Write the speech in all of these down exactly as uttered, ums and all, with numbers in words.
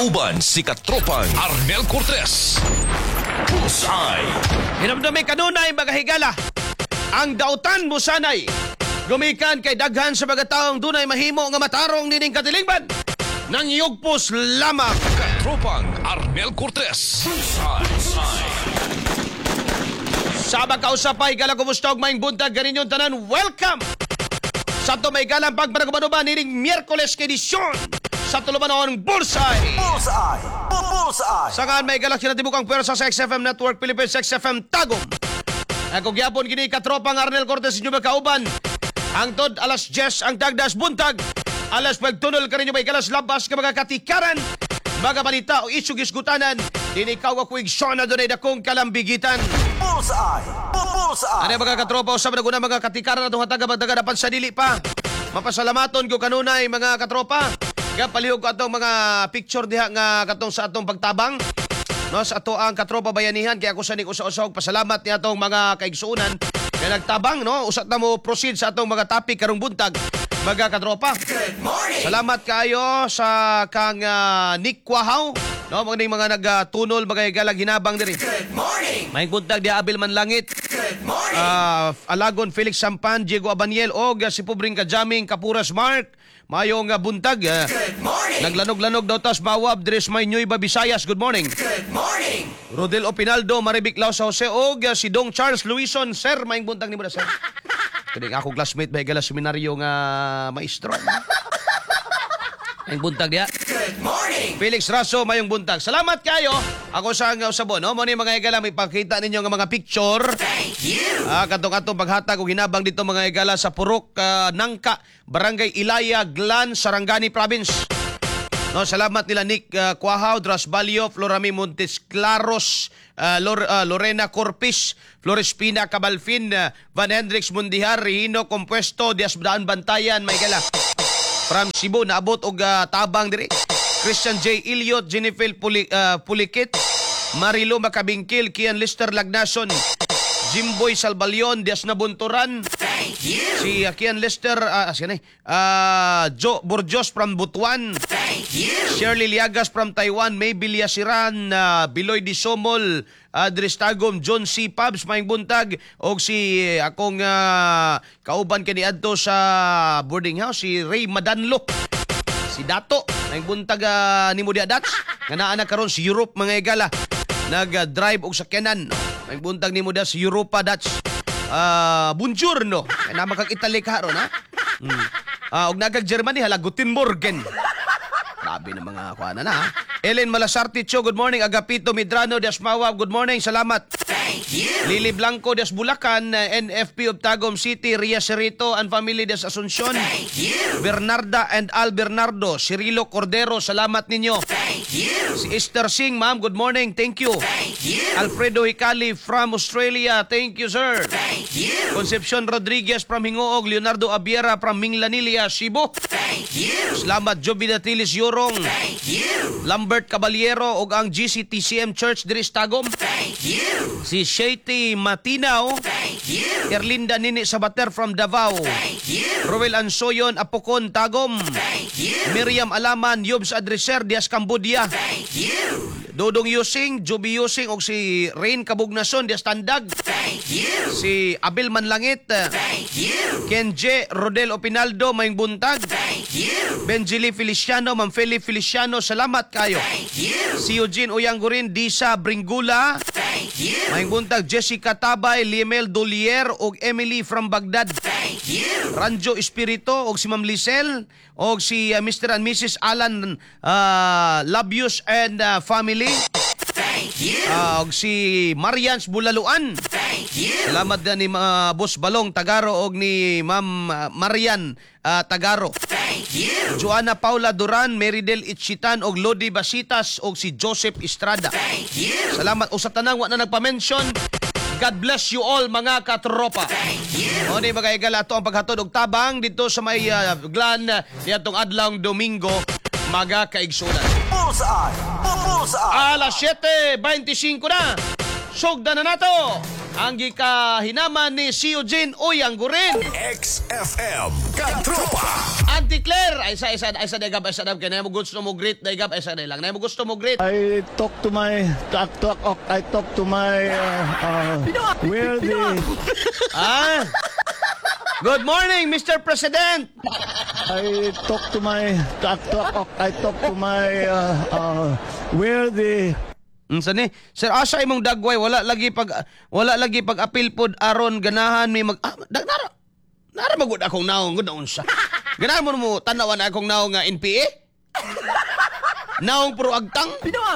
Uban si katropang Arnel Cortez. Bullseye. Hinamdami kanunay mga higala. Ang dautan mo sanay. Gumikan kay daghan sa mga taong dunay mahimo nga matarong nining katilingban. Nang yugpos lamang. Katropang Arnel Cortez. Bullseye. Sa magkausapay, gala kumusta og maing buntag ganinyon tanan. Welcome! Sa ito may galang pagpanagumanuban nining Miyerkules edisyon sa tulumanon Bullseye. Bullseye! Bullseye! Sangan may galak sinatibukang pwersa sa X F M Network Philippines X F M Tagum. Ako gyapon kini katropang Arnel Cortez inyo magkauban. Ang tod alas diyes ang tagdas buntag. Alas pagtunol ka rin may galas labas ka mga katikaran. Mga balita o isug isgutanan. Dinikaw ako igsyon na doon ay dakong kalambigitan. Bullseye! Bullseye! Ano mga katropa usap na guna mga katikaran atong hataga magdagadapan sa dili pa. Mapasalamaton ko kanunay mga katropa. Nga palihog ko atong mga picture diha nga katong sa atong pagtabang. No, sa ato ang katropa bayanihan kaya ako sanig usa-usa og pasalamat ni atong mga kaigsuunan kaya nagtabang no usat na mo proceed sa atong mga topic karong buntag mga katropa. Good morning! Salamat kayo sa kang uh, Nick Quahaw no mga mga nagtunol mga galag hinabang diri. Good morning! May buntag di Abil Manlangit. Good morning! Uh, Alagon Felix Sampan, Diego Abaniel og uh, si Pubring Kajaming Kapuras Mark. Mayong uh, buntag. Uh, Good morning! Naglanog-lanog daw tas bawab Dres May Ñuy Babisayas. Good morning. Good morning! Rodel Opinaldo, Maribik Lao sa Jose og uh, si Dong Charles Luison. Sir, mayong buntag ni mo na sir. Kani ako classmate may gala seminaryo nga maestro. Mayong buntag diya. Good morning! Felix Raso, mayong buntag. Salamat kayo. Ako sa nga usabon, no? Mo ni mga igala may pakita ninyo nga mga picture. Thank you! Ah, katong-katong paghatag og hinabang dito mga igala sa Purok, uh, Nangka, Barangay Ilaya, Glan, Sarangani Province. No, salamat nila Nick uh, Quahaw, Dras Balio, Florami Montes Claros, uh, Lor, uh, Lorena Corpis, Flores Pina Cabalfin, uh, Van Hendrix Mundihar, Rihino Compuesto, Dias Daan Bantayan, may igala. From Cebu, naabot og uh, tabang diri. Christian J. Iliot, Jennifer Puli, uh, Pulikit, Marilo Macabingkil, Kian Lister Lagnason, Jimboy Salbalion, Dias Nabunturan, Thank you! si uh, Kian Lister, uh, uh, uh, Joe Borjos from Butuan, Thank you! Shirley Liagas from Taiwan, May Bilyasiran, uh, Biloy Di Somol, uh, Dristagom, John C. Pabs, Maing Buntag, o si uh, akong uh, kauban kaniadto sa boarding house, si Ray Madanlo, si Dato, Maing Buntag uh, ni Mudia Dats, nga naa na karon si Europe mga igala, nag-drive og sakyanan, Maing Buntag ni Mudia si Europa Dats, uh, Buongiorno, ay naman kag Italy ka ron ha? Hmm. Uh, og nagag Germany hala Guten Morgen. Grabe na mga kuana na ha. Ellen Malasarte Cho, good morning. Agapito Midrano Dasmawa, good morning. Salamat. Thank you! Lili Blanco Des Bulacan, uh, N F P of Tagum City, Ria Cerrito and family Des Asuncion. Thank you! Bernarda and Al Bernardo, Cirilo Cordero, salamat ninyo. Thank you! Si Esther Singh, ma'am, good morning. Thank you. Thank you! Alfredo Hicali from Australia, thank you, sir. Thank you! Concepcion Rodriguez from Hingoog, Leonardo Abiera from Minglanilia, Cebu. Thank you! Salamat Joby Datilis Yorong, Thank you! Lambert Caballero ug ang G C T C M Church diri sa Tagum. Thank you! Si Shady Matinaw, Thank you! Erlinda Nini Sabater from Davao. Thank you! Roel Ansoyon Apokon Tagum. Thank you! Miriam Alaman Yobs Adreser Dias Cambodia. Thank you! Dodong Yusing, Joby Yusing ug si Rain Kabugnason Dias Tandag. Thank you! Si Abel Manlangit, Thank you! Ken J. Rodel Opinaldo Mayng Buntag. Thank you! Benjili Feliciano, Ma'am Feli Feliciano, salamat kayo. Thank you! Si Eugene Uyanggurin, Disa Bringula, Thank you! Mayng Buntag, Jessica Tabay, Liemel Dolier, ug Emily from Baghdad. Thank you! Ranjo Espirito, ug si Ma'am Lisel, ug si uh, Mister and Missus Alan uh, Labius and uh, family, Thank you! uh, ug si Marians Bulaluan. Thank you! Salamat din ni uh, Boss Balong Tagaro ug ni Ma'am uh, Marian uh, Tagaro. Thank you! Joanna Paula Duran, Meridel Itchitan og Lodi Basitas og si Joseph Estrada. Thank you! Salamat o sa tanang wa na nagpa-mention. God bless you all mga katropa. Thank you! O ni mga igala ato ang paghatod og tabang dito sa may uh, Glan uh, nitong adlawng Domingo mga kaigsunan. Bullseye! Bullseye! Alas siyete beintisinko na. Sugda na nato ang gikahinaman ni si Eugene Uyanggurin. X F M Katropa. Auntie Claire, ay sa isa ay sa dagab ay sa dagab kay mo gusto mo greet dagab ay sa lang. Na mo gusto mo greet. I talk to my talk talk I talk to my uh, uh, where the Ah. Good morning, Mister President. I talk to my talk talk I talk to my uh, uh, where the Unsa ni? Sir, asa imong dagway wala lagi pag wala lagi pag apil pod aron ganahan may mag ah, dag nara. Nara magud akong naong gud unsa. Ganahan mo mo tanawan akong naong nga N P A? Naong puro agtang?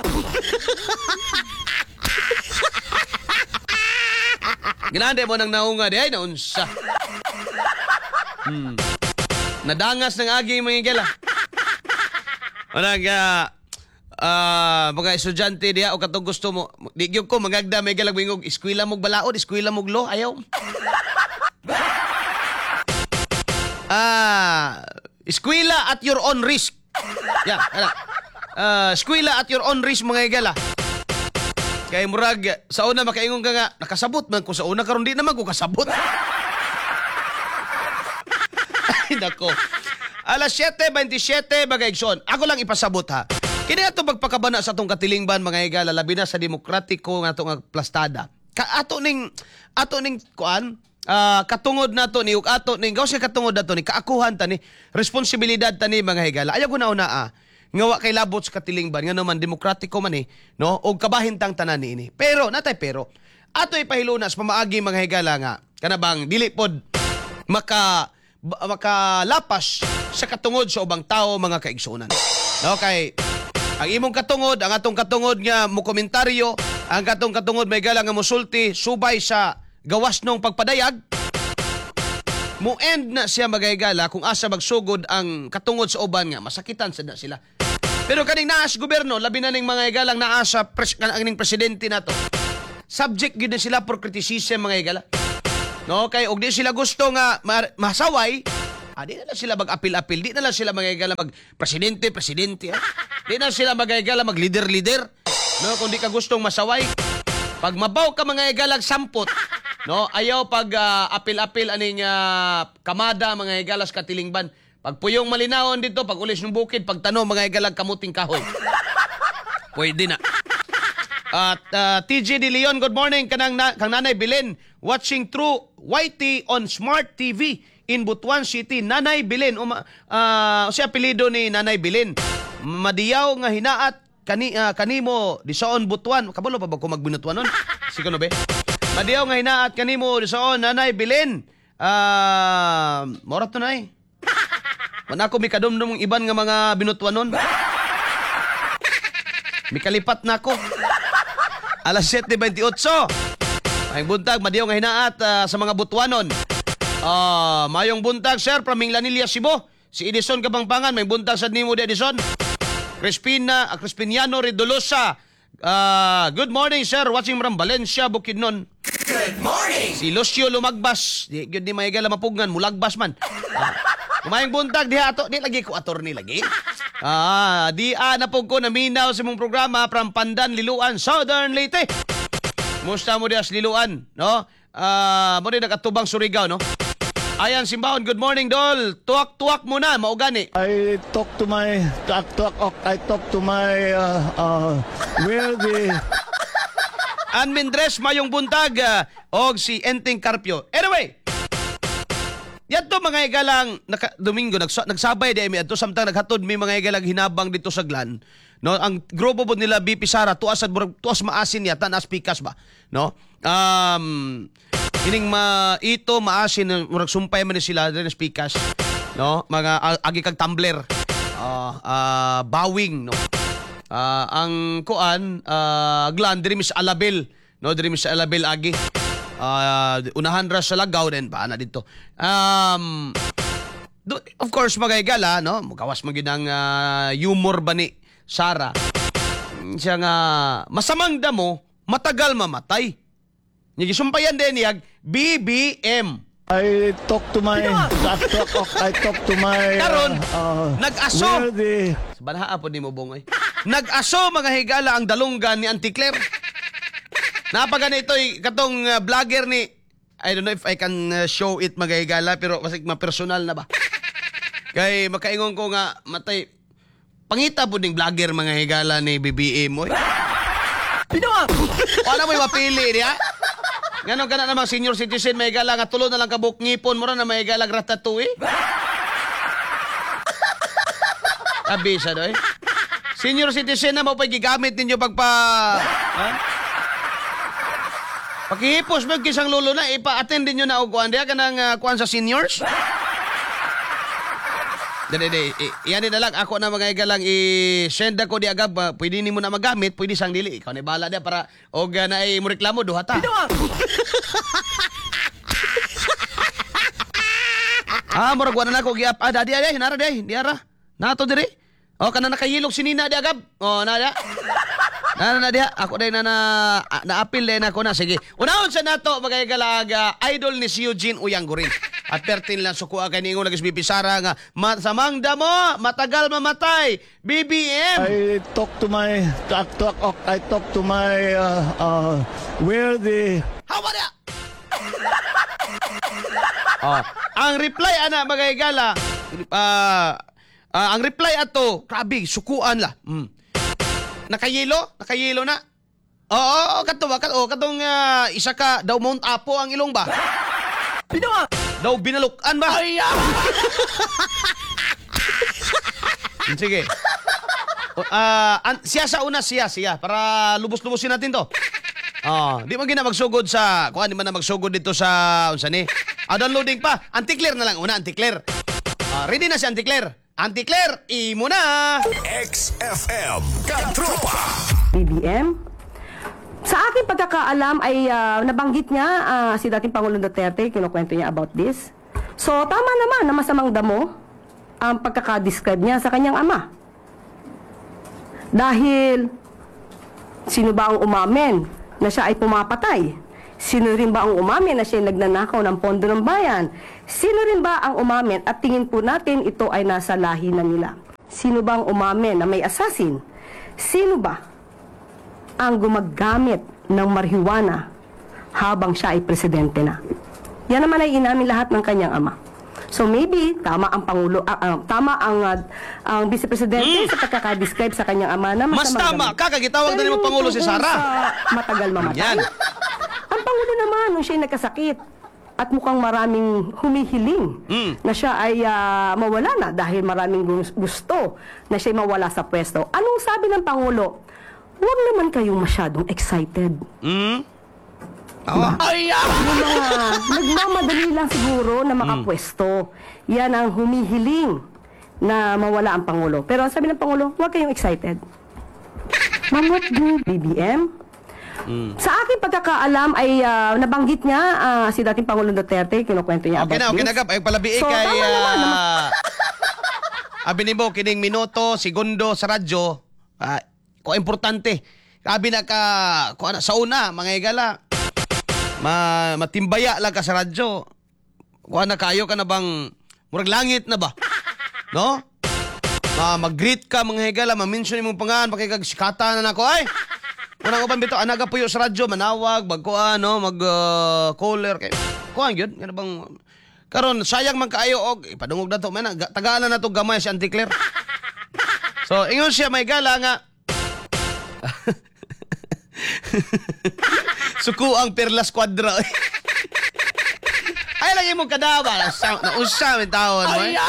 Ganahan mo nang naong nga di ay na unsa. Hmm. Nadangas ng agi mga igala. Wala nga ah mga estudyante diha o katong gusto mo di gyud ko magagda may galag mingog eskwela mo balaod eskwela mo lo ayaw. Ah, eskwela at your own risk. Yeah, ana. Ah, eskwela at your own risk mga igala. Kay murag sa una makaingon ka nga nakasabot man ko sa una karon di naman ko kasabot. Ay nako. Alas siyete twenty-seven bagaigson. Ako lang ipasabot ha. Kini ato magpakabana sa atong katilingban mga igala labi na sa demokratiko nga atong plastada. Ka ato ning ato ning kuan uh, katungod nato ni ug ato ning gawas katungod nato ni kaakuhan ta ni responsibilidad ta ni mga higala. Ayaw ko na una ah, ngawa kay labot sa katilingban nga naman demokratiko man ni no og kabahintang tanan niini. Pero natay pero ato ipahilunas pamaagi mga higala nga kanabang dili pod maka makalapas sa katungod sa ubang tao mga kaigsunan. No kay ang imong katungod, ang atong katungod nga mo komentaryo, ang katong katungod may gala nga musulti subay sa gawas nung pagpadayag, mo end na siya magaygala kung asa magsugod ang katungod sa uban nga masakitan sa na sila. Pero kaning naas gobyerno, labi na ning mga igalang naasa pres kaning presidente nato. Subject gyud na sila for criticism mga igala. No, kay og di sila gusto nga masaway, ah, di na lang sila mag-apil-apil, di na lang sila magigala mag-presidente, presidente, ah. Di na sila magigala mag-leader-leader, no, kung di ka gustong masaway. Pag mabaw ka mga igalag sampot, no, ayaw pag uh, apil-apil aning uh, kamada mga igalas katilingban. Pag puyong malinawon dito, pag ulis ng bukid, pag tanong mga igalag kamuting kahoy. Pwede na. At uh, T J De Leon, good morning. Kanang na, kang Nanay Bilin, watching through Y T on Smart T V in Butuan City. Nanay Bilin, um, uh, siya apelido ni Nanay Bilin. Madiyaw nga hinaat kani, uh, kanimo disoon Butuan. Kabalo pa ba ko magbinutuan nun? Sige no be? Madiyaw nga hinaat kanimo disoon Nanay Bilin. Ah, uh, morat to nay. Mana ko mi kadumdum iban nga mga binutuan nun. Mikalipat na ako. Alas siyete twenty-eight. May buntag, madiyaw nga hinaat uh, sa mga Butuanon. Uh, mayong buntag, sir, from Lanilla, Cebu. Si Edison Kabangpangan, may buntag sa nimo de Edison. Crispina, uh, Crispiniano Ridolosa. Uh, good morning, sir. Watching from Valencia, Bukidnon. Good morning. Si Lucio Lumagbas. Di, di may gala mapugngan, mulagbas man. Uh, Kumayang buntag, di ato, di lagi ko attorney lagi. Ah, di ah, napog ko naminaw sa mong programa from Pandan, Liluan, Southern Leyte. Musta mo dias Liluan, no? Ah, mo din nakatubang Surigao, no? Ayan, Simbahon, good morning, Dol. Tuwak-tuwak mo na, maugani. I talk to my talk talk I talk to my uh, uh, where the Anmin Dres, mayong buntag, uh, og si Enteng Carpio. Anyway, yato mga igalang naka, Domingo nagsa, nagsabay di mi adto samtang naghatod mi mga igalang hinabang dito sa Glan, no, ang grupo pod nila B P Sara tuas at tuas maasin yata na pikas ba, no, um ining ma ito maasin murag sumpay man ni sila diri sa pikas, no, mga agi kag tumbler, uh, uh, bawing, no, uh, ang kuan uh, Glan diri mi sa Alabel, no, diri mi sa Alabel agi. Uh, unahan ra sa lagaw din pa na dito. Um, do, of course magayagala, no? Mugawas mo ginang uh, humor ba ni Sara? Siya nga masamang damo, matagal mamatay. Niya gisumpayan din niyag B B M. I talk to my talk talk I talk to my Karon, uh, uh, nag-aso. where the Sa banaha po ni mo bongoy. Nag-aso mga higala ang dalunggan ni Auntie Claire. Napaganito katong uh, vlogger ni, I don't know if I can uh, show it mga higala pero kasi ma-personal na ba? Kay makaingon ko nga matay pangita po ding vlogger mga higala ni B B M oy. Wala mo mapili niya. Ngano kana namang senior citizen may higala nga tulo na lang kabuk ngipon mo ra na may higala ratatouille. Abi sa doy. Senior citizen na mo pa gigamit ninyo pagpa ha? Pakihipos mo kisang lolo na ipa-attend din nyo na og kuan diha kanang uh, kuan sa seniors. Dede de, iyan na lang ako na mga igalang i-send ako di agab uh, pwede nimo na magamit, pwede sang dili. Ikaw na bala dia para og uh, na ay mo reklamo duha ta. Ah, murag wala na ko giap. Ah, dadi ay nara day, diara. Nato diri. Oh, kana nakahilog si Nina di agab. Oh, nada. Na na dia, ako day na na na-appeal din ako na. Sige. Unahon sa nato mga igalaga, idol ni si Eugene Uyanggurin. At pertin lang suko kay ningon nagisbipisara nga masamang damo, matagal mamatay. B B M. I talk to my talk, talk, I talk to my uh, uh, where the How about that? Oh, ang reply ana mga igala, ah ah, ang reply ato, grabe, sukuan la. Mm. Nakayelo, nakayelo na. Oo, oh, oh, kato ba? Oh, katong uh, isa ka daw Mount Apo ang ilong ba? Pino ba? Daw binalukan ba? Ay, sige. Uh, an- siya sa una, siya, siya. Para lubos-lubosin natin to. Oh, di mo gina magsugod sa, kuan di man na magsugod dito sa, unsa ni? Ah, downloading pa. Anti-clear na lang una, anti-clear. Uh, ready na si anti-clear. Anti-clear, imo na. X F M Katropa. B B M. Sa aking pagkakaalam ay uh, nabanggit niya uh, si dating Pangulong Duterte, kinukwento niya about this. So, tama naman na masamang damo ang pagkakadescribe niya sa kanyang ama. Dahil, sino ba ang umamin na siya ay pumapatay? Sino rin ba ang umamin na siya ay nagnanakaw ng pondo ng bayan? Sino rin ba ang umamin at tingin po natin ito ay nasa lahi na nila? Sino ba ang umamin na may assassin? Sino ba ang gumagamit ng marijuana habang siya ay presidente na? Yan naman ay inamin lahat ng kanyang ama. So maybe tama ang pangulo, uh, uh, tama ang uh, ang vice presidente mm. sa pagkaka-describe sa kanyang ama na mas tama, kakagitawag na ni mo Pangulo si Sara. Sa matagal mamatay. Yan. Ang Pangulo naman, nung siya'y nagkasakit at mukhang maraming humihiling mm. na siya ay uh, mawala na dahil maraming gusto na siya'y mawala sa pwesto. Anong sabi ng Pangulo? Huwag naman kayong masyadong excited. Mm. Diba? Ay, yung mga nagmamadali lang siguro na makapwesto. Yan ang humihiling na mawala ang Pangulo. Pero ang sabi ng Pangulo, huwag kayong excited. Ma'am, what do B B M? Mm. Sa aking pagkakaalam ay uh, nabanggit niya uh, si dating Pangulong Duterte, kinukwento niya okay about na, okay this. na, okay na, ay palabii So, kay... tama naman, Uh, abi ni mo, kining minuto, segundo sa radyo, uh, ko importante. Abi na ka, ko, ano, sa una, mga igala, ma, matimbaya lang ka sa radyo. Kuha na kayo ka na bang, murag langit na ba? No? Ma, mag-greet ka, mga higala, ma-mention mong pangan, pakikagsikata na nako, ay! Unang uban bito, anaga puyo sa radyo, manawag, bagkuan, no, mag-caller, uh, kuhan yun, yan bang, karon sayang man kaayo, og, ipadungog na to, man, tagalan na to gamay si Auntie Claire. So, ingon siya, may gala nga, suku ang perlas kwadra. Ay, lagi mong kadaba, nausam yung taon mo, eh.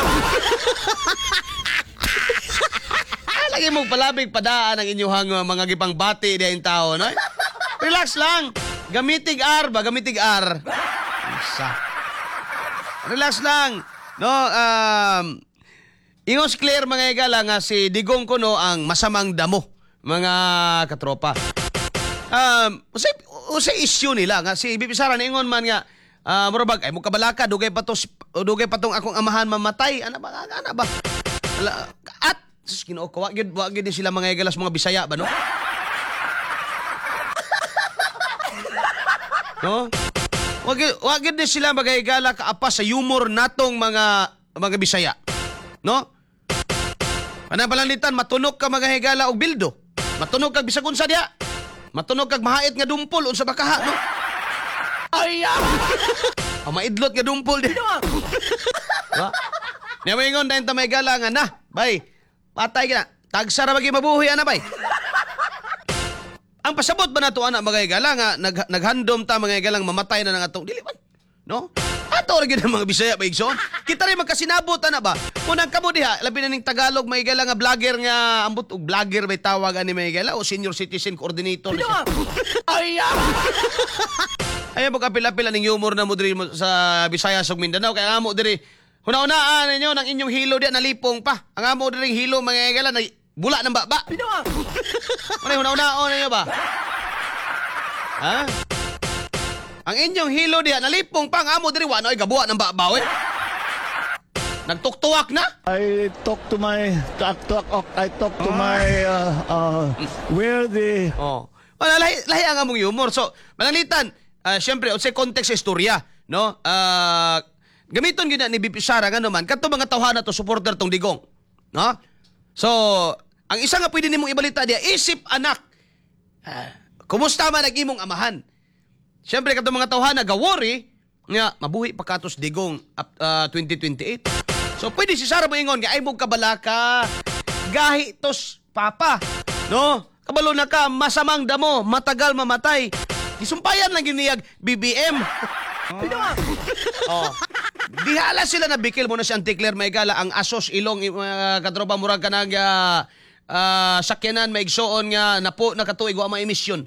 Lagi mong palabig padaan ang inyuhang uh, mga gipang bati diyan tao, no? Relax lang. Gamitig R ba? Gamitig R. Isa. Relax lang. No, um, ingos clear mga igala nga si Digong Kuno ang masamang damo, mga katropa. Um, usay, usay issue nila nga si Bibi Sara ningon man nga uh, murabag ay mo kabalaka dugay pa to dugay pa tong akong amahan mamatay. Ana ba? Ana ba? At sus Ginoo ko, wag gid wag gid sila mga igalas mga Bisaya ba no? No? Wag gid wag gid sila mga igala kaapa sa humor natong mga mga Bisaya. No? Panabalanitan matunok ka mga higala og bildo. Matunog kag bisag unsa diha. Matunog kag mahait nga dumpol unsa bakaha no? Ay! Ah, maidlot nga dumpol diha. Diba? Namingon dahil tamay galangan na. Bay, patay ka na. Tagsara bagi mabuhi, ana, bay. Ang pasabot ba na ito, anak, mga igala nga, nag, naghandom ta mga igalang mamatay na ng atong dilipan. No? Ato rin ng mga Bisaya, Baigson. Kita rin magkasinabot, ana ba? Unang kamo diha, labi na ning Tagalog, mga igala nga vlogger nga, ambot og vlogger may tawag ani mga igala, o senior citizen coordinator. Ay, ayan po kapila-pila ning humor na mo diri mo sa Bisaya, ug Mindanao. Kaya amo diri, huna-hunaan ninyo ng inyong hilo diya, nalipong pa. Ang amo diri hilo, mga igala, na bula ng baba. Ano huna-hunaan ninyo ba? Ha? Ang inyong hilo diya, nalipong pa. Ang amo diri, wano ay gabuha ng babaw eh. Nagtuktuwak na. I talk to my, talk, talk, I talk to my, uh, uh, where the, Oh. Wala, lahi, lahi ang among humor. So, manalitan, uh, syempre, sa context sa istorya, no? Uh, gamiton gina ni B P Sara nga naman, kato mga tawhana to, supporter tong digong. No? So, ang isa nga pwede nimong ibalita diya, isip anak. Uh, kumusta man nag-imong amahan? Syempre, kato mga tawhana, gawori, nga, mabuhi pa katos digong uh, twenty twenty-eight. So, pwede si Sara moingon, nga ay mong kabalaka, gahi tos papa, no? Kabalo na ka, masamang damo, matagal mamatay. Isumpayan lang giniyag B B M. Oh. Dihala sila na bikil mo na si Auntie Claire Maygala, ang asos ilong uh, katropa murag ka nag uh, uh, sakyanan maigsoon nga napo nakatuig wa ma emisyon.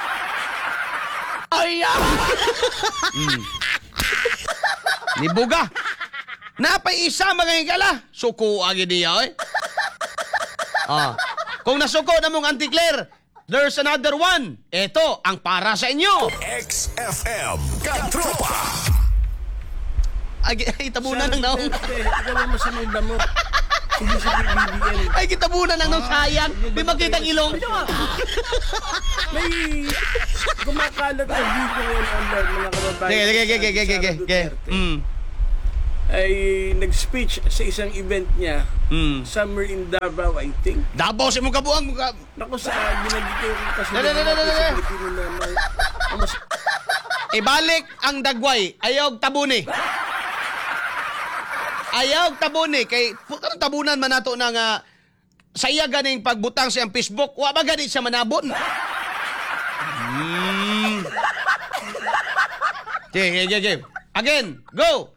Ay! mm. Nibuga. Napay isa mga higala. Suko agi diya eh. Ah. Kung nasuko na mong Auntie Claire, there's another one. Ito ang para sa inyo. X F M Katropa. Ay, ay tabunan ng naong. Ikaw ang masamang damo. Hindi sa B B M. Ay, kitabunan ng naong sayang. Di makitang ilong. May kumakalat na video ngayon online, mga kababayan. Sige, sige, sige, sige, sige, sige. Mm. Ay nag-speech sa isang event niya, Mm. somewhere in Davao, I think. Dabaw si mong kabuang. Naku, sa binagit ko kasi Dali, dali, dali, sa dali. Pilipino na may, ang mas, Ibalik ang dagway. Ayaw tabuni. Ayaw tabuni. Kay, anong tabunan man nato na nga sa iya ganing pagbutang siyang Facebook, wa ba ganit siya manabon? Hmm. Sige, sige, sige. Again, go!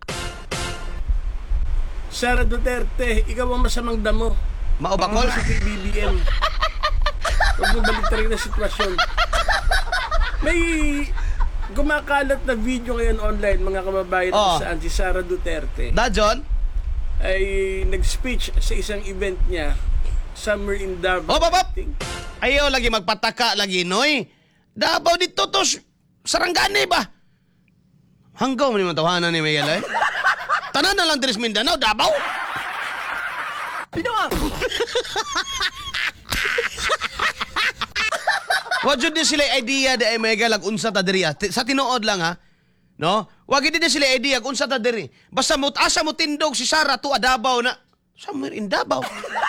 Sara Duterte, ikaw ang masamang damo. Maubakol? Sa B B M. Huwag mo baliktarin na sitwasyon. May kumakalat na video ngayon online, mga kababayan, Oh. saan si Sara Duterte Da, John? ay nag-speech sa isang event niya, somewhere in Davao. Oh, bab, bab. I think. Ayaw lagi magpataka lagi, noy. Dabaw dito to, Sarangani ba? Hanggaw mo ni matawanan ni Miguel, eh? Tanan na lang Dres Mindanao, Dabaw? Wa jud din sila idea da ay mega lag unsa ta diri ah. Sa tinuod lang ha. No? Wa gid din sila idea kung unsa ta diri. Basta mo asa mo tindog si Sara to Davao na. Somewhere in Davao.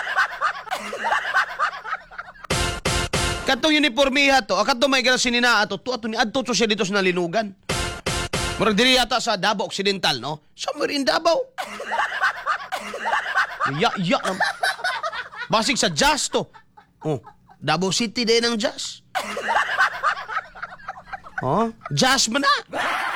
Katong uniformiha to, katong may gara sinina ato, to ato ni adto to siya dito sa nalinugan. Murag diri ata sa Davao Occidental, no? Somewhere in Davao. Ya, ya. Basig sa jazz to. Oh, Davao City din ng jazz. Oh, jazz man na.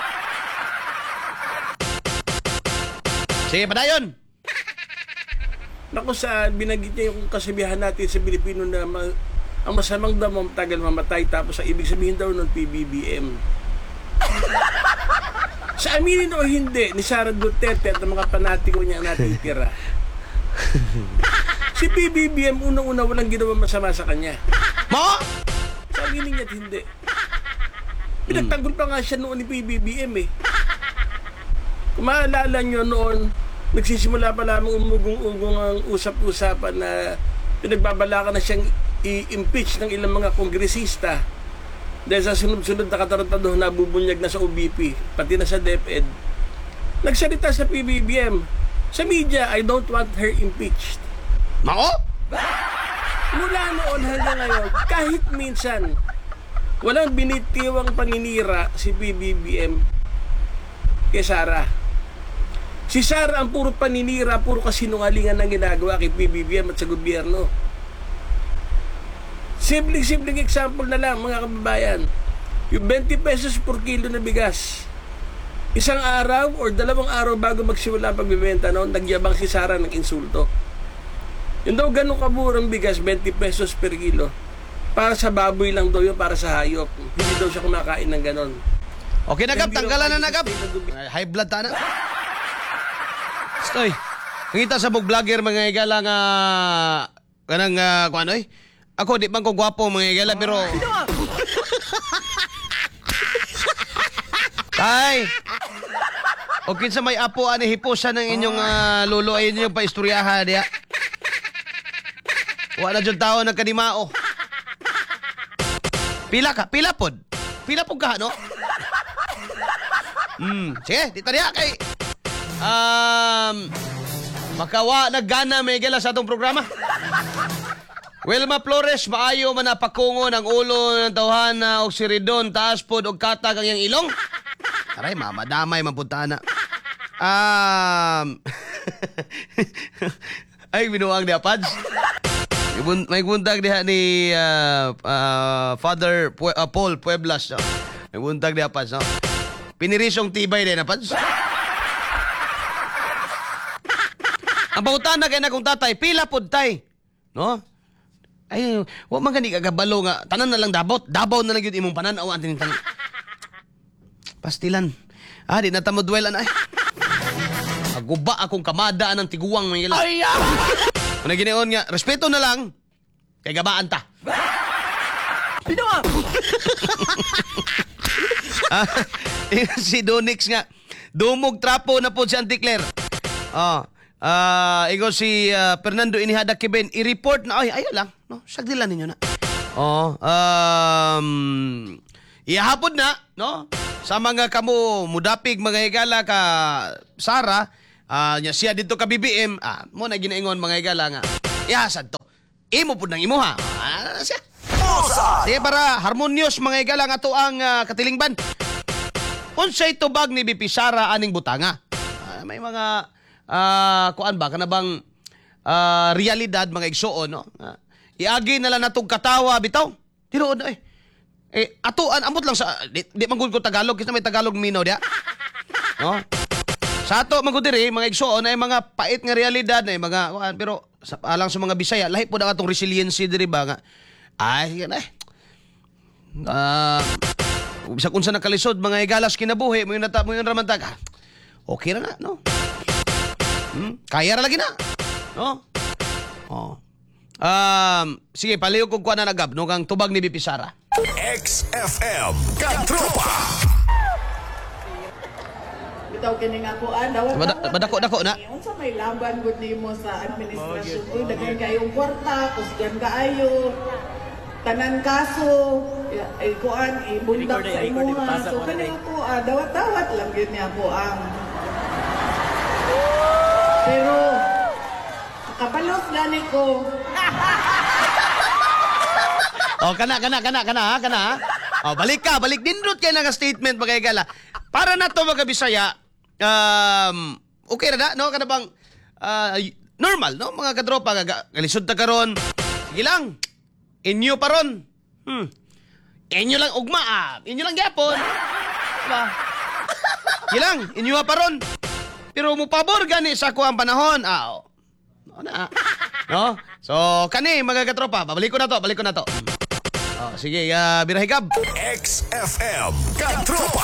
Sige, padayon. Naku, sa binagit niya yung kasabihan natin sa Pilipino na ma- ang masamang damo tagal mamatay, tapos ang ibig sabihin daw ng P B B M. Sa aminin o hindi ni Sara Duterte at ng mga panatiko niya natitira, si P B B M unang-una walang ginawa masama sa kanya. Mo? Sa aminin niya at hindi. Pinagtanggol pa nga siya noon ni P B B M eh. Kung maalala nyo noon, nagsisimula pa lamang umugong-ugong ang usap-usapan na pinagbabala na siyang i-impeach ng ilang mga kongresista dahil sa sunod-sunod na katarantado na bubunyag na sa O B P, pati na sa DepEd. Nagsalita sa P B B M, sa media, I don't want her impeached. Mo? Mula noon hanggang ngayon, kahit minsan, walang binitiwang paninira si P B B M kay Sara. Si Sara ang puro paninira, puro kasinungalingan ang ginagawa kay P B B M at sa gobyerno. Simpleng-simpleng example na lang, mga kababayan. Yung twenty pesos per kilo na bigas. Isang araw or dalawang araw bago magsimula ang pagbibenta noon, nagyabang si Sara ng insulto. Yung daw ganun kaburang bigas, twenty pesos per kilo. Para sa baboy lang daw yun, para sa hayop. Hindi daw siya kumakain ng ganon. Okay na, Gab. Hindi Tanggalan na raw na, Gab. kayo sustain ng Ay, high blood ta na. Stoy. Ngita sa bug vlogger mga igala nga kanang uh, kung ano eh. Ako di man ko gwapo mga igala pero Tay. Okay sa may apo ani hipusan ng inyong uh, lolo ay inyong paistoryahan diya. Wala jud tao nagkanimao. Pila ka, pila pod. Pila pod ka no? Hmm, sige, dito diya kay um makawa naggana may gala sa atong programa. Wilma Flores, maayo man napakungon ang ulo ng tawhana og siridon taas pod og katag ang iyang ilong. Aray, mamadamay mapunta na. Um, ay, binuang niya, Pads. May buntag niya ni uh, uh, Father Pue- uh, Paul Pueblas. No? May buntag niya, Pads. No? Pinirisong tibay din na, Pads. Ang pautan na kaya na kong tatay, pila pod tay. No? Ay, huwag man gani kagabalo nga. Tanan na lang dabot. Dabaw na lang yun imong pananaw. Antin tan. Pastilan. Ah, di na tamodwelan ay. Aguba akong kamadaan ng tiguang mga ilan. Ay, ah! Kung naginion nga, respeto na lang. Kay gabaan ta. Pinawa! Ah, si Donix nga. Dumog trapo na po si Auntie Claire. Ah, ah, ikaw si uh, Fernando Inihada Kiben, i-report na, ay, ayaw lang, no? Sagdilan ninyo na. Oh, um, ihapon na, no? Sa mga kamo, mudapig, mga higala ka, Sara, ah, uh, siya dito ka B B M, ah, mo na ginaingon mga higala nga, ihasad to. Imo po ng imo ha. Ah, siya. Sige, para harmonious mga higala nga to ang uh, katilingban. Unsay tubag ni B P Sara aning butanga. Ah, may mga uh, kuan ba kana bang uh, realidad mga igsuon no. Uh, iagi na lang natong katawa bitaw. Tinuod na eh. Eh atuan amot lang sa di, di man gud ko Tagalog kita may Tagalog minaw dia. No? Sa ato man gud diri mga igsuon ay mga pait nga realidad na mga kuan pero sa alang sa mga Bisaya lahi pud ang atong resiliency diri ba nga. Ay yan eh. Ah uh, bisag unsa nakalisod mga igalas kinabuhi mo yung nata mo yung ramantag. Ah, okay ra na no. Hmm? Kaya ra lagi na. No? Oh. Um, sige paliw kog kuan na nagab no kang tubag ni B P Sara. X F M Katropa. Bitaw kini nga ko ah, dawat Bada- badako- dako na. Unsa may laban gud nimo sa administrasyon uy daghan kayong kwarta kusgan kaayo tanan kaso ya, ay kuan ibundak sa imuha so kani ko ah, dawat-dawat lang gyud niya po ang pero kapalos gani ko Oh, kana kana kana kana ha, kana ha. Oh, balik ka, balik dindot kay nga statement mga igala. Para na to mga Bisaya, um, okay ra na no kana bang uh, normal no mga katropa ga galisod ta karon. Sige lang. Inyo pa ron. Hmm. Inyo lang ugma ah. Inyo lang gyapon. Diba? Sige lang, inyo pa ron. Pero mo pabor gani sa ko ang panahon. Ah, oh. No na. No? So, kani mga katropa, babalik ko na to, balik ko na to. Oh, sige, uh, birahigab. X F M Katropa.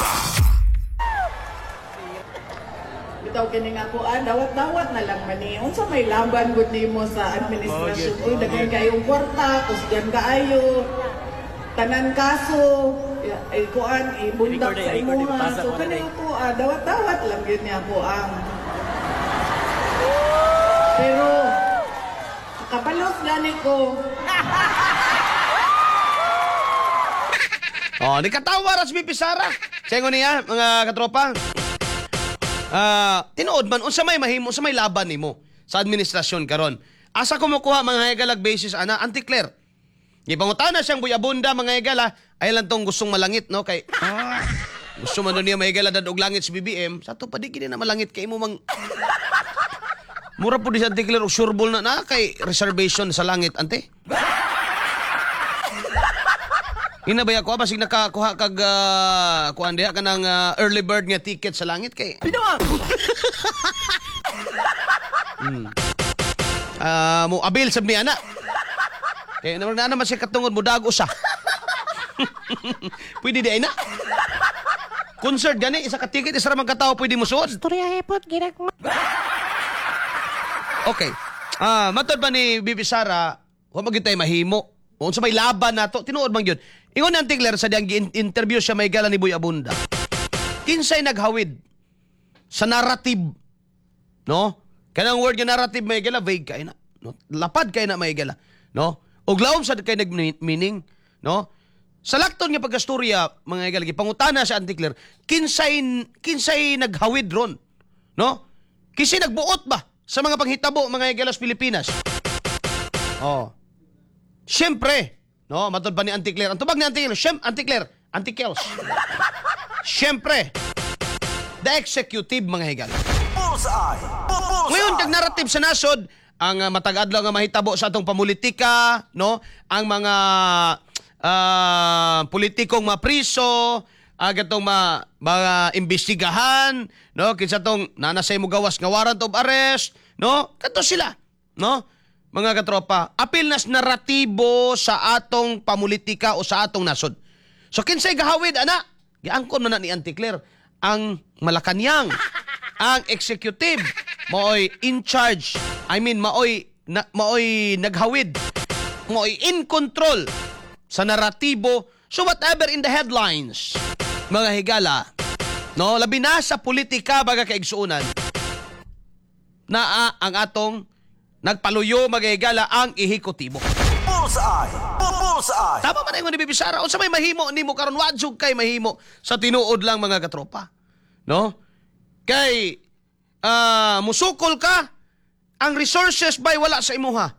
bitaw kini nga ko ah, dawat-dawat na lang man ni unsa may laban gud nimo sa administrasyon uy daghan kayong kwarta kusgan kaayo tanan kaso ya, ay kuan ibundak sa imuha so kani ko ah, dawat-dawat lang gyud niya ko ang pero kapalos gani ko Oh, ni katawa ras B P Sara. Sengo niya mga katropa. Ah, uh, tinuod man unsa may mahimo, unsa may laban nimo sa administrasyon karon. Asa ko makuha mga higalag basis ana Auntie Claire. Gipangutana siyang buyabunda mga higala ay lang tong gustong malangit no kay Gusto man nun niya may galadad og langit si B B M, sa to pa di kini na malangit kay mo mang mura po di sa declare og sureball na na kay reservation sa langit ante. Inabaya ko basig nakakuha kag uh, kuan diha kanang uh, early bird nga ticket sa langit kay. Pinawang. hmm. Ah, mo abil sab ni ana. Kay naman na naman siya katungod mo dago sa. Pwede di ay na. Concert gani isa ka ticket isa ra man ka tawo pwede mo suod. Storya hepot ginak mo. Okay. Ah, matod ba ni Bibi Sara, wa magitay mahimo. Unsa may laban nato, tinuod man gyud. Ingon ni Auntie Claire sa diyang interview siya may gala ni Boy Abunda. Kinsay naghawid sa narrative, no? Kanang word nga narrative may gala vague kay na, no? Lapad kay na may gala, no? Og lawom sa kay nag-meaning, no? Sa lakton nga pagkastorya, mga gala gipangutana sa Auntie Claire, kinsay kinsay naghawid ron, no? Kinsay nagbuot ba sa mga panghitabo mga galas Pilipinas? Oh. Siyempre, no, matod pa ni Auntie Claire. Ang tubag ni Auntie Claire, Siyem, Auntie Claire, Auntie Kels. Siyempre, the executive mga higala. Bullseye! Bullseye! Ngayon, kag narrative sa nasod, ang uh, matag-adlaw nga mahitabo sa atong pamulitika, no, ang mga uh, politikong mapriso, uh, gatong ma, mga imbestigahan, no, kinsa tong nanasay mo gawas nga warrant of arrest, no, kato sila, no, mga katropa, apil nas naratibo sa atong pamulitika o sa atong nasod. So kinsay gahawid ana? Giangkon man na ni Auntie Claire ang Malacañang, ang executive, maoy in charge. I mean maoy na, maoy naghawid, maoy in control sa naratibo. So whatever in the headlines, mga higala, no, labi na sa politika baga kaigsuunan na uh, ang atong nagpaluyo magayagala ang ehekutibo. Bullseye! Bullseye! Tama man ay ni Bibi Sara. O sa may mahimo nimo karon wadsug kay mahimo sa tinuod lang mga katropa. No? Kay uh, musukol ka ang resources bay wala sa imuha.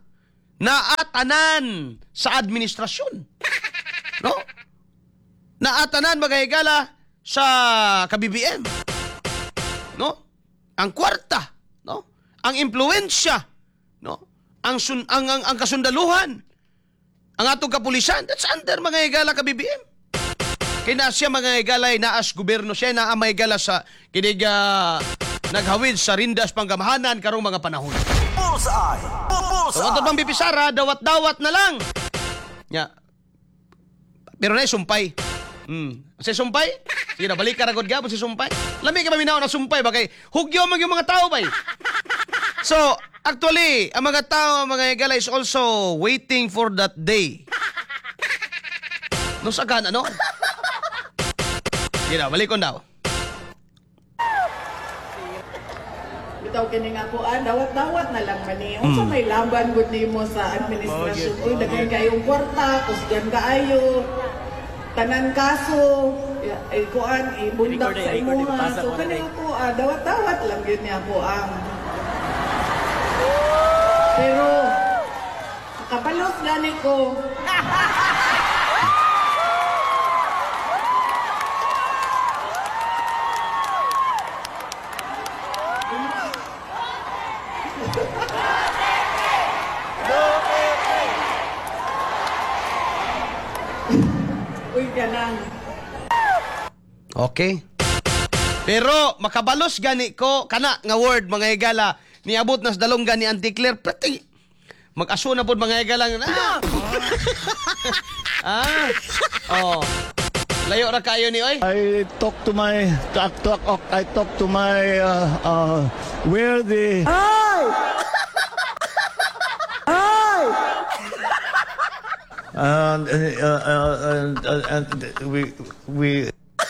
Naatanan sa administrasyon. No? Naatanan magayagala sa ka-B B M. No? Ang kwarta, no? Ang impluwensya, no? Ang sun ang, ang ang kasundaluhan. Ang atong kapulisan, that's under mga higala ka B B M. Kaya siya mga higalay naas gobyerno siya na may higala sa kinig uh, naghawid sa rindas panggamahanan karong mga panahon. Bullseye! Bullseye! So, ato bang Bibi Sara, dawat-dawat na lang. Nya. Pero na sumpay. Hmm. Si sumpay? Sige na, balik ka ragod gabon si sumpay. Lami ka maminaw na sumpay ba kay hugyo mag yung mga tao bay. So, actually, ang mga tao, mga higala is also waiting for that day. No sagan, ano? Sige na, balik ko daw. Bitaw kini nga ko ah, dawat-dawat na lang man ni. Unsa may laban gud nimo sa administrasyon? Uy, daghan kayong kwarta, kusgan kaayo. Tanan kaso, ay kuan ibundak sa imuha. So kani ko ah, dawat-dawat lang gyud niya ko ang. Pero kapalos gani ko. Uy, ganang. Okay. Pero makabalos gani ko kana nga word mga higala niabot nas dalonggan ni Auntie Claire pati mag-aso na pod mga higala ah. ah. Oh. Layo ra kayo ni oy. I talk to my talk, talk, I talk to my uh, uh, where the and uh, uh, and, uh, and we we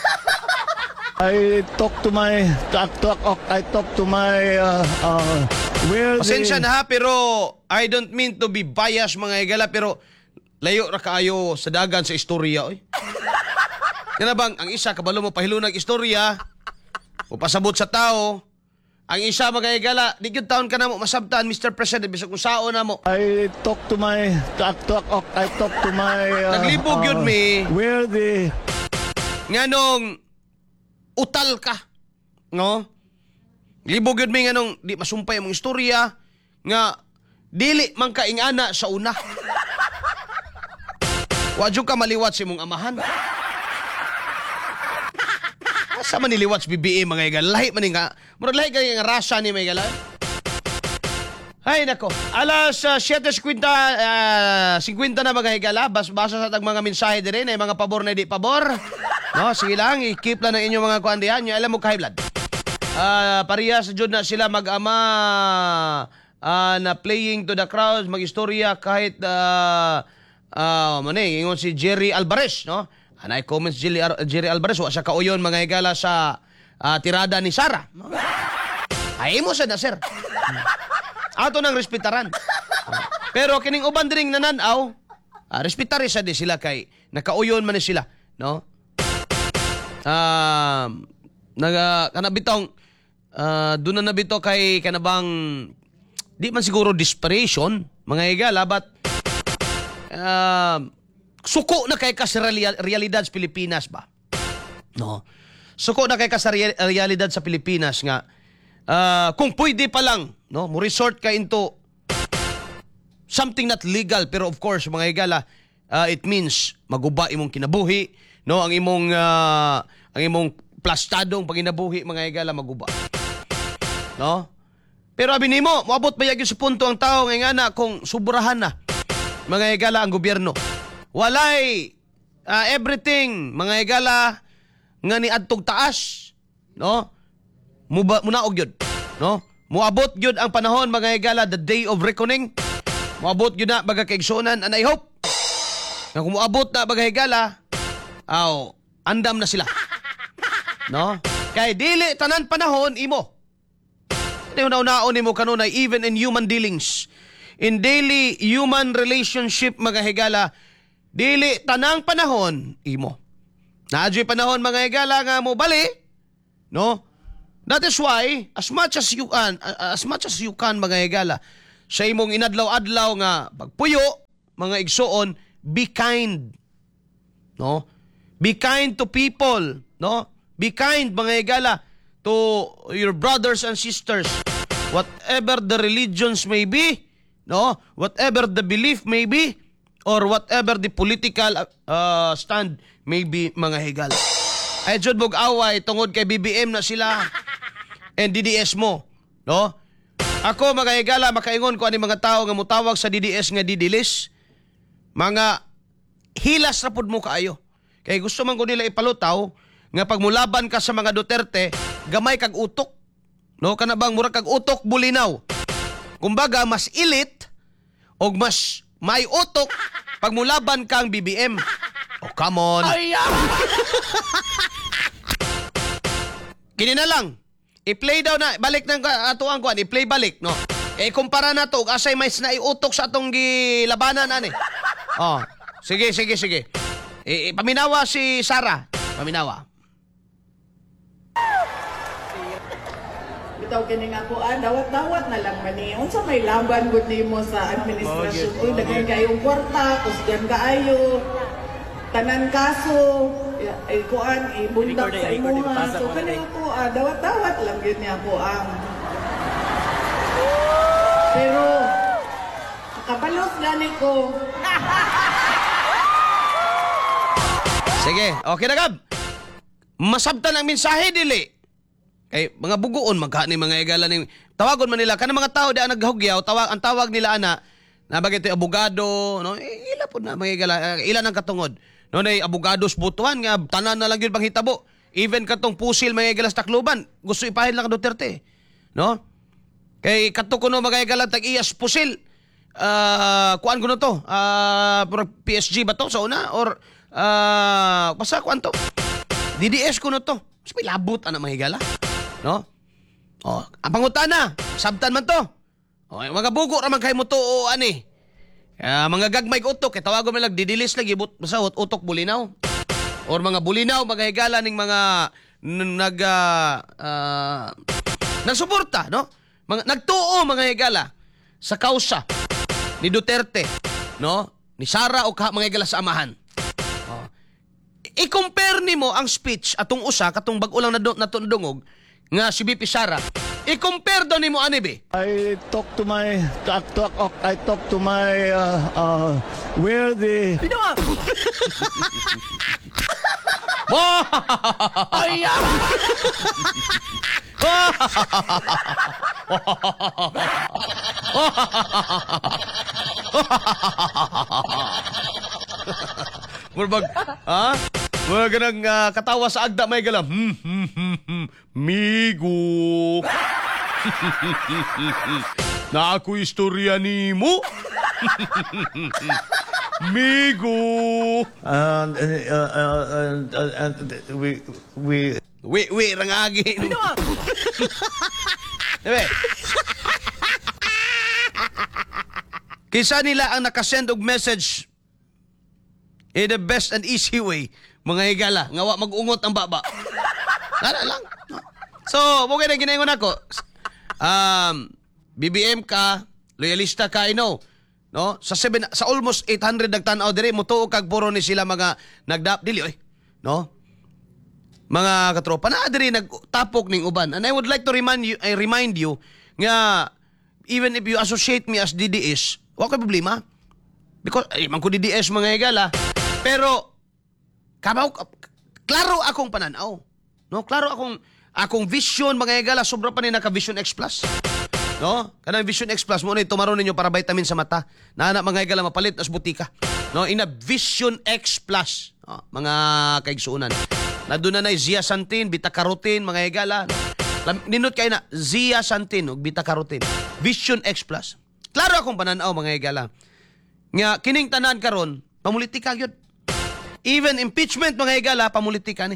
I talk to my talk, talk, I talk to my uh, uh, where Pasensya the na ha pero I don't mean to be biased mga higala pero layo ra kayo sa dagan sa istorya oy. Yan na bang ang isa kabalo mo pahilunag istorya o pasabot sa tao. Ang isa mga higala, di gyud taon ka na mo masabtan Mister President bisag kung sao na mo. I talk to my talk, talk, I talk to my uh, Naglibog yun, uh, me. where the Nganong utal ka. No? Libog yun may nga nung di masumpay mong istorya nga dili man ka ingana sa una. Wadyo ka maliwat sa imong amahan. Asa man niliwat sa B B M mga igala? Lahi man nga. Murag lahi kaya nga rasa ni mga igala. Ay nako. Alas uh, seven fifty, uh, fifty na mga igala. Bas basa sa tag mga mensahe dire na mga pabor na di pabor. No, sige lang, i-keep lang ng inyong mga kuan diyan. Nya alam mo ka blood. Uh, parehas jud na sila mag-ama uh, na playing to the crowds, mag-istorya kahit uh, uh, mani, ingon si Jerry Alvarez, no? Anay comments Jerry, Jerry Alvarez, wa siya kauyon mga igala sa uh, tirada ni Sara. No? Ay mo sa na, sir. Ato nang respetaran. Pero kining uban diring nananaw, uh, respetari sa di sila kay nakauyon man ni sila, no? Ah, uh, naga kanabitong uh, doon na nabito kay kanabang di man siguro desperation mga igala but uh, suko na kay ka sa reali- realidad sa Pilipinas ba, no? Suko na kay ka sa re- realidad sa Pilipinas nga uh, kung pwede pa lang, no, mo resort ka into something not legal pero of course mga igala uh, it means maguba imong kinabuhi, no, ang imong uh, ang imong plastadong paginabuhi mga igala maguba, no? Pero abi nimo moabot ba yagi sa punto ang tao nga na kung subrahan na mga igala ang gobyerno walay uh, everything mga igala nga ni adtog taas, no? Muba munaog gyud, no? Moabot gyud ang panahon mga igala, the day of reckoning. Moabot gyud na baga kaigsunan and I hope nga kung moabot na baga igala aw andam na sila, no? Kay dili tanan panahon imo. Una-unaon nimo kanunay even in human dealings. In daily human relationship mga higala, dili tanang panahon imo. Naadyo'y panahon mga higala nga mo bali, no? That is why as much as you can, as much as you can mga higala, sa imong inadlaw-adlaw nga pagpuyo mga igsoon, be kind. No? Be kind to people, no? Be kind mga igala to your brothers and sisters. Whatever the religions may be, no? Whatever the belief may be, or whatever the political uh, stand may be mga higala. Ay jud bog away tungod kay B B M na sila and D D S mo, no? Ako mga higala makaingon ko ani mga tao nga mutawag sa D D S nga didilis, mga hilas ra pud mo kaayo. Kay gusto man ko nila ipalutaw nga pag mulaban ka sa mga Duterte, gamay kag utok. No, kana bang mura kag utok bulinaw. Kumbaga mas elite o mas may utok pag mulaban kang B B M. Oh, come on. Kini na lang. I-play daw na balik nang ato ang kuan, i-play balik, no. Eh kumpara na to asay may naiutok sa atong gilabanan ani. Oh, sige sige sige. Eh, paminawa si Sara. Paminawa. Bitaw kini nga ko ah, dawat-dawat na lang man ni. Unsa may laban gud nimo sa administrasyon? Uy, daghan kayong kwarta, kusgan kaayo. Tanan kaso, ay kuan ibundak sa imuha. So kani ako ah, dawat-dawat lang gyud niya ko ang. Pero kapalos gani ko. Sige, okay na gab. Masabtan ang mensahe dili. Kay mga buguon magkani mga igala ni tawagon man nila kana mga tao di ang naghugyaw, tawag ang tawag nila ana na bagay abogado, no? Eh, ila pud na mga igala, ila nang katungod. No, nay abogados butuhan nga tanan na lang gyud bang hitabo. Even katong pusil mga igala sa Tacloban, gusto ipahid lang ka Duterte, no? Kay kato kuno mga igala tag iyas pusil. Ah, uh, kuan kuno to? Ah, uh, P S G ba to sa una or ah, uh, basta kuan to? D D S kuno to. Mas may labot ana mga igala, no? Oh, ang pangutana, sabtan man to. Oh, mga bugo ra man kay mo to o ani. Uh, mga gagmay ko utok, kay tawagon mo lang didilis lagi basta utok bulinaw. Or mga bulinaw mga higala ning mga n- nag uh, uh, nagsuporta, no? Mga nagtuo mga higala sa kausa ni Duterte, no? Ni Sara o ka, mga higala sa amahan. Oh. I-compare nimo ang speech atong usa katong bag-o lang natundungog nga si B P Sara. I-compare daw nimo ani be. I talk to my talk, talk, I talk to my uh, uh, where the Ay! Murbag, ha? Mga ganang uh, katawa sa agda may galam. Hmm, hmm, hmm, hmm. Migo. Na ako istorya ni mo. Migo. and uh, uh, uh, uh, and we we Wi, wi, rangagi. Diba? Kisa nila ang nakasend og message in the best and easy way, mga higala, nga wa mag-ungot ang baba. Nara lang. So, mo kaya ginaingon ako. Um, B B M ka, loyalista ka, I know. No? Sa seven, sa almost eight hundred nagtanaw dire, mutuo kag puro ni sila mga nagdap dili oy. No? Mga katropa na diri nagtapok ning uban. And I would like to remind you, I remind you nga even if you associate me as D D S, wa koy problema. Because ay man ko D D S mga higala. Pero kabaw klaro akong pananaw. No, klaro akong akong vision mga higala sobra pa ni naka Vision X Plus. No? Kanang Vision X Plus mo ni tumaron ninyo para vitamin sa mata. Nana mga higala mapalit as butika. No, ina Vision X Plus. No, mga kaigsuunan. Na doon na na zeaxanthin, beta-carotene, mga higala. Ninot kayo na, zeaxanthin o beta-carotene. Vision X Plus. Klaro akong pananaw, mga higala. Nga, kining tanan karon, pamulitika yun. Even impeachment, mga higala, pamulitika ni.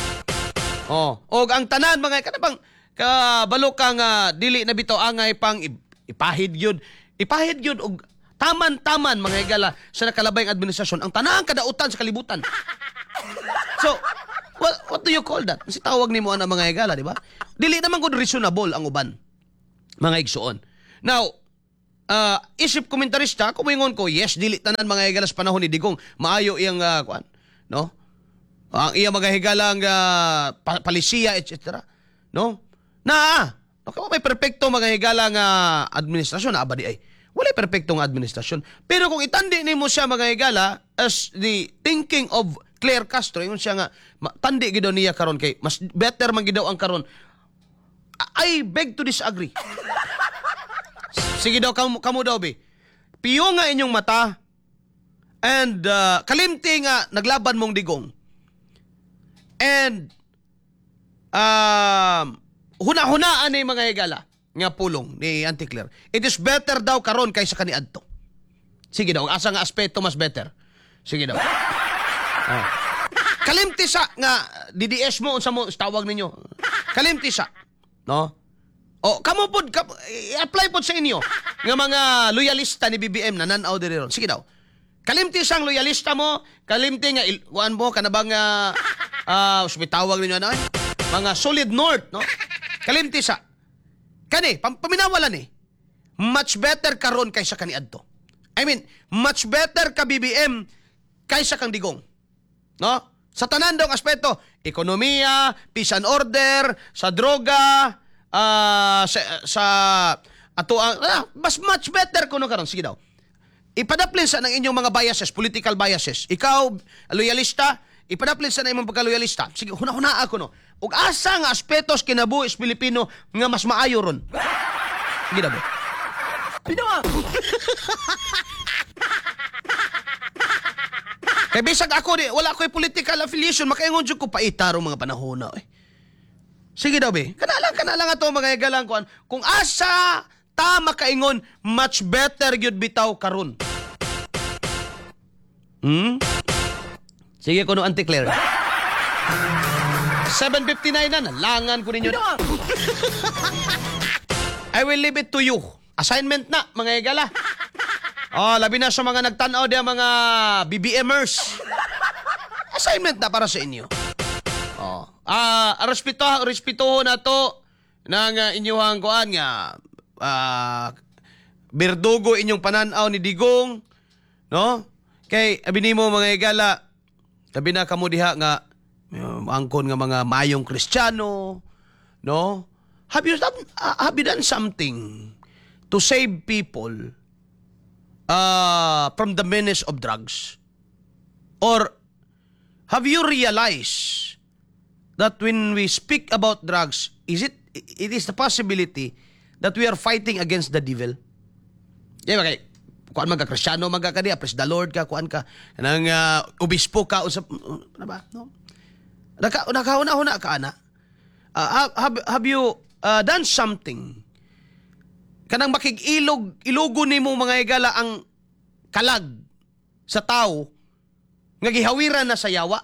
Oh, o ang tanan, mga higala, bang, kabalo kang uh, dili na bito angay pang ipahid yun. Ipahid yun, og taman-taman, mga higala, sa nakalabayang administrasyon, ang tanang kadautan sa kalibutan. So, What, what do you call that? Kasi tawag ni mo ang mga higala, di ba? Dili naman kung reasonable ang uban. Mga igsuon. Now, uh, isip komentarista, kumingon ko, yes, dili tanan mga higala sa panahon ni Digong. Maayo iyang, uh, kuan, no? Ang iyang mga higalang uh, pa- palisiya, et cetera. No? Na, okay, may perfecto mga higalang uh, administrasyon, na abadi ay. Wala perfectong administrasyon. Pero kung itandi ni mo siya mga higala as the thinking of Claire Castro, yun siya nga, tandi gidaw niya karon kay, mas better man gidaw ang karon. I beg to disagree. Sige daw, kamu, kamu daw, be. Piyo nga inyong mata, and uh, kalimti nga naglaban mong Digong. And, um, huna-hunaan ni mga higala, nga pulong ni Auntie Claire. It is better daw karon kaysa kaniadto. Sige daw, asa nga aspeto mas better. Sige daw. Oh. Kalimtisa nga D D S mo unsa mo tawag ninyo. Kalimtisa, no? O kamo pod ka, i-apply pod sa inyo nga mga loyalista ni B B M na nanaw diri ron. Sige daw. Kalimtisang loyalista mo, kalimti nga kuan mo kanabang uh, uh, tawag ninyo ano? Mga solid north, no? Kalimtisa. Kani, pam paminawalan ni. Much better karon kaysa kaniadto. I mean, much better ka B B M kaysa kang Digong. No? Sa tanan dong aspeto, ekonomiya, peace and order, sa droga, uh, sa, sa ato ang ah, mas much better kuno karon. Sige daw. Ipadaplin sa ng inyong mga biases, political biases. Ikaw, loyalista, ipadaplin sa na imong pagka-loyalista. Sige, huna-huna ako no. Ug asa nga aspetos kinabuhis Pilipino nga mas maayo ron. Sige daw. Pinawa. Kaya bisag ako, di, wala ko'y political affiliation, makaingon dyan ko paitaro mga panahon na. Eh. Sige daw, be. Kanalang, kanalang ato mga igalang kuan. Kung asa ta makaingon, much better yun bitaw karon. Hmm? Sige ko no, Auntie Claire. seven fifty-nine na, nalangan ko ninyo na. I will leave it to you. Assignment na, mga igala. Oh, labi na sa mga nagtanaw diya mga B B Mers. Assignment na para sa inyo. Oh, ah, uh, respeto respeto na to ng uh, inyong kuan nga ah uh, berdugo inyong pananaw ni Digong, no? Kay abi nimo mga igala Labi na kamo diha nga um, angkon nga mga mayong Kristiyano, no? Have you done, uh, have you done something to save people uh, from the menace of drugs? Or have you realized that when we speak about drugs, is it it is the possibility that we are fighting against the devil? Yeah, okay. Kuan man ka Kristiyano, man ka kadi, praise the Lord ka, kuan ka, nang uh, obispo ka usap, ano ba? No. Naka nakauna-una ka ana. Uh, have have you uh, done something kanang makig-ilog ilugo nimo mga higala ang kalag sa tao nga gihawiran na sa yawa?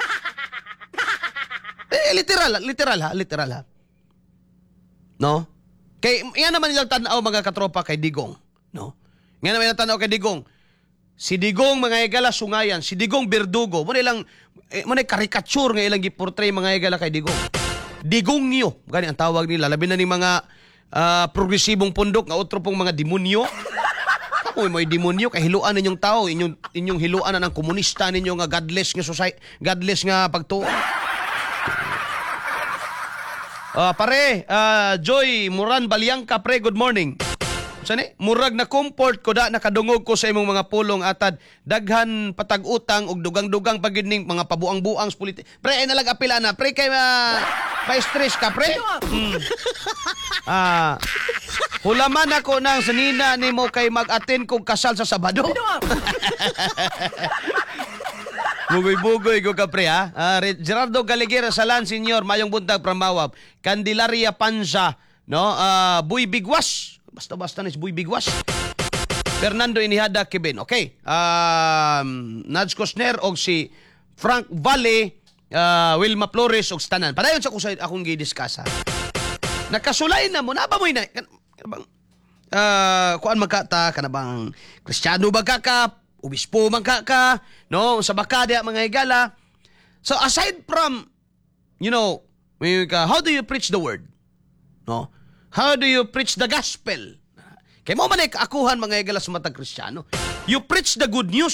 Eh, literal, literal ha, literal ha. No? Kay yan naman nilang tanaw mga katropa kay Digong, no? Nga naman nilang tanaw kay Digong. Si Digong mga higala sungayan, si Digong berdugo. Mo nilang eh, mo ni caricature nga ilang gi-portray mga higala kay Digong. Digongyo, gani ang tawag nila, labi na ni mga uh, progresibong pundok nga otro pong mga demonyo. Kapoy mo demonyo kay hiluan ninyong tao, inyong inyong hiluan na ng komunista ninyo nga godless nga society, godless nga pagtuo. Uh, pare, uh, Joy Muran Balyangka, pre, good morning. Sani, murag na comfort ko da nakadungog ko sa imong mga pulong atad daghan patag utang og dugang-dugang pagidning mga pabuang-buang sa politik. Pre, ay nalag apila na. Pre, kay ma, ma-stress ka, pre. Hmm. Ah, hulaman ako nang sanina nimo kay mag-attend kong kasal sa Sabado. Bugoy-bugoy ko ka, pre, ha? Ah, Gerardo Galiguera Salan, Senior, mayong buntag Pramawab. Candelaria Panza, no? Ah, Buy Bigwas. Basta-basta na si Buy Bigwas. Fernando Inihada Kibin. Okay. Um, Nats Cosner og si Frank Valle, uh, Wilma Flores og Stanan. Padayon sa kusay akong gi-discuss ha. Nakasulay na mo na ba mo ina? Kanabang uh, kuan magkata kanabang Kristiyano ba ka ka? Obispo man ka ka? No, sa bakada mga higala. So aside from you know, how do you preach the word? No? How do you preach the gospel? Kaya mo man ay kaakuhan mga higala sa matag Kristiyano. You preach the good news.